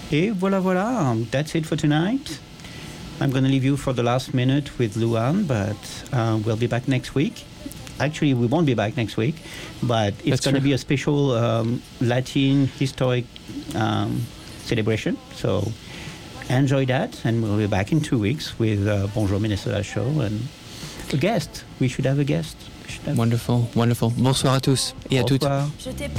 Et voilà, voilà. That's it for tonight. I'm going to leave you for the last minute with Luan, but we'll be back next week. Actually, we won't be back next week, but it's going to be a special Latin historic celebration. So enjoy that, and we'll be back in 2 weeks with Bonjour Minnesota show and a guest. We should have a guest. Wonderful, wonderful. Bonsoir à tous et à toutes.